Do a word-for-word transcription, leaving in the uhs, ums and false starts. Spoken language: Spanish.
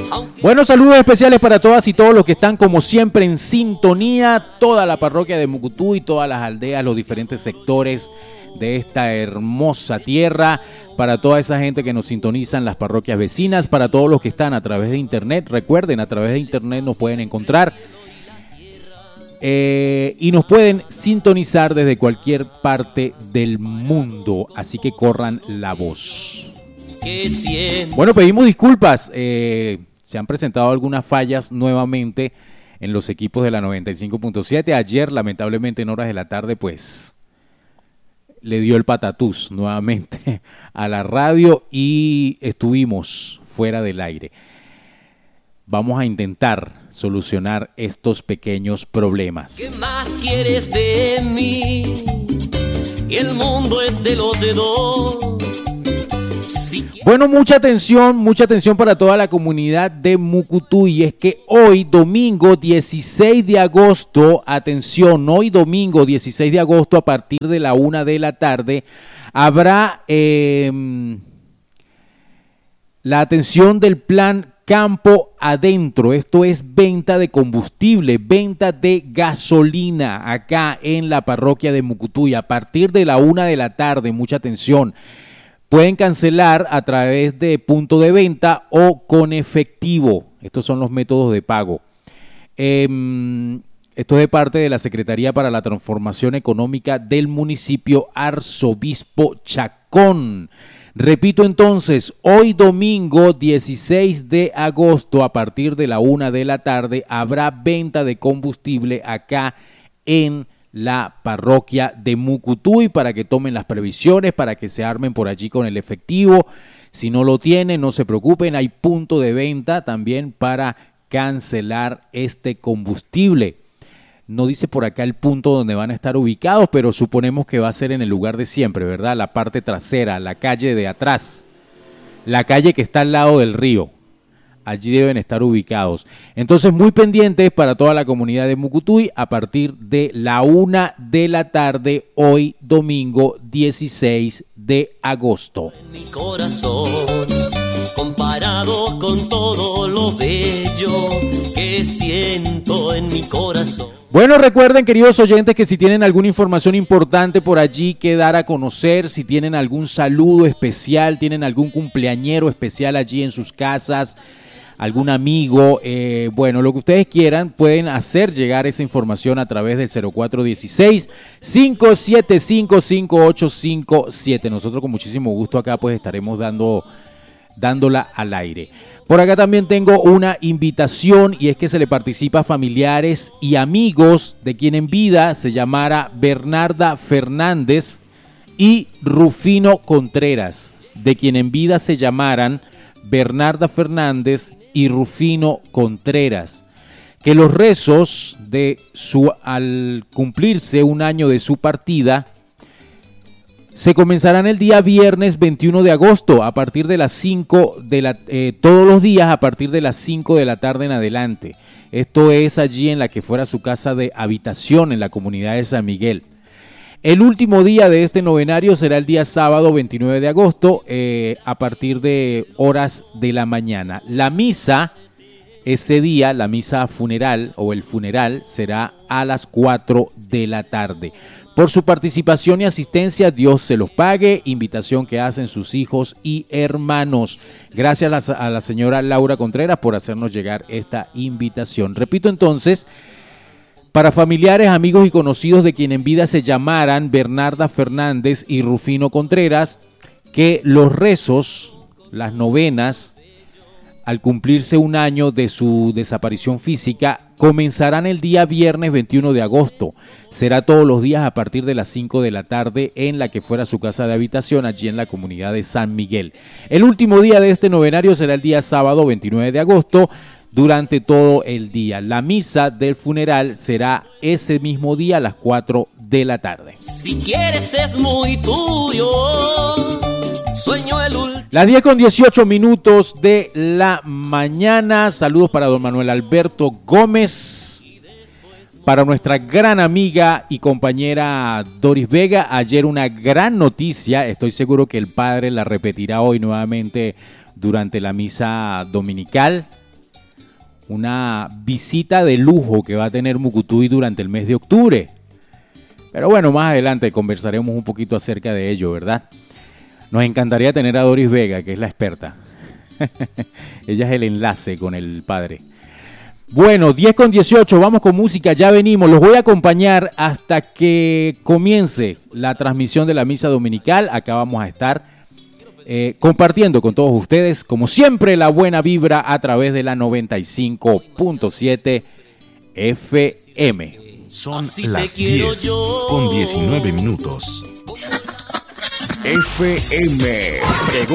Buenos saludos especiales para todas y todos los que están como siempre en sintonía, toda la parroquia de Mucutuy, todas las aldeas, los diferentes sectores de esta hermosa tierra, para toda esa gente que nos sintonizan las parroquias vecinas, para todos los que están a través de internet. Recuerden, a través de internet nos pueden encontrar eh, y nos pueden sintonizar desde cualquier parte del mundo, así que corran la voz. Bueno, pedimos disculpas, eh, se han presentado algunas fallas nuevamente en los equipos de la noventa y cinco punto siete. Ayer, lamentablemente, en horas de la tarde, pues le dio el patatús nuevamente a la radio y estuvimos fuera del aire. Vamos a intentar solucionar estos pequeños problemas. ¿Qué más quieres de mí? El mundo es de los dedos. Bueno, mucha atención, mucha atención para toda la comunidad de Mucutuy. Es que hoy, domingo dieciséis de agosto, atención, hoy domingo dieciséis de agosto a partir de la una de la tarde, habrá eh, la atención del plan Campo Adentro. Esto es venta de combustible, venta de gasolina acá en la parroquia de Mucutuy. A partir de la una de la tarde, mucha atención. Pueden cancelar a través de punto de venta o con efectivo. Estos son los métodos de pago. Eh, esto es de parte de la Secretaría para la Transformación Económica del municipio Arzobispo Chacón. Repito entonces, hoy domingo dieciséis de agosto a partir de la una de la tarde habrá venta de combustible acá en la parroquia de Mucutuy, para que tomen las previsiones, para que se armen por allí con el efectivo. Si no lo tienen, no se preocupen, hay punto de venta también para cancelar este combustible. No dice por acá el punto donde van a estar ubicados, pero suponemos que va a ser en el lugar de siempre, ¿verdad? La parte trasera, la calle de atrás, la calle que está al lado del río. Allí deben estar ubicados. Entonces, muy pendientes para toda la comunidad de Mucutuy a partir de la una de la tarde, hoy domingo dieciséis de agosto. Mi corazón, comparado con todo lo bello que siento en mi corazón. Bueno, recuerden, queridos oyentes, que si tienen alguna información importante por allí que dar a conocer, si tienen algún saludo especial, tienen algún cumpleañero especial allí en sus casas, algún amigo, eh, bueno, lo que ustedes quieran, pueden hacer llegar esa información a través del cero cuatro uno seis, cinco siete cinco, cinco ocho cinco siete. Nosotros con muchísimo gusto acá pues estaremos dando, dándola al aire. Por acá también tengo una invitación, y es que se le participa a familiares y amigos de quien en vida se llamara Bernarda Fernández y Rufino Contreras, de quien en vida se llamaran Bernarda Fernández y Rufino Contreras, que los rezos de su, al cumplirse un año de su partida, se comenzarán el día viernes veintiuno de agosto a partir de las cinco de la eh, todos los días a partir de las cinco de la tarde en adelante. Esto es allí en la que fuera su casa de habitación en la comunidad de San Miguel. El último día de este novenario será el día sábado veintinueve de agosto eh, a partir de horas de la mañana. La misa, ese día, la misa funeral o el funeral será a las cuatro de la tarde. Por su participación y asistencia, Dios se los pague. Invitación que hacen sus hijos y hermanos. Gracias a la, a la señora Laura Contreras por hacernos llegar esta invitación. Repito entonces, para familiares, amigos y conocidos de quien en vida se llamaran Bernarda Fernández y Rufino Contreras, que los rezos, las novenas, al cumplirse un año de su desaparición física, comenzarán el día viernes veintiuno de agosto. Será todos los días a partir de las cinco de la tarde en la que fuera su casa de habitación, allí en la comunidad de San Miguel. El último día de este novenario será el día sábado veintinueve de agosto, durante todo el día. La misa del funeral será ese mismo día a las cuatro de la tarde. Si quieres es muy tuyo. Sueño el último. Las diez con dieciocho minutos de la mañana. Saludos para don Manuel Alberto Gómez. Para nuestra gran amiga y compañera Doris Vega. Ayer una gran noticia. Estoy seguro que el padre la repetirá hoy nuevamente durante la misa dominical. una visita de lujo que va a tener Mucutuy durante el mes de octubre. Pero bueno, más adelante conversaremos un poquito acerca de ello, ¿verdad? Nos encantaría tener a Doris Vega, que es la experta. Ella es el enlace con el padre. Bueno, diez con dieciocho, vamos con música, ya venimos. Los voy a acompañar hasta que comience la transmisión de la misa dominical. Acá vamos a estar eh, compartiendo con todos ustedes, como siempre, la buena vibra a través de la noventa y cinco punto siete F M. Son las diez con diecinueve minutos. F M. Llegó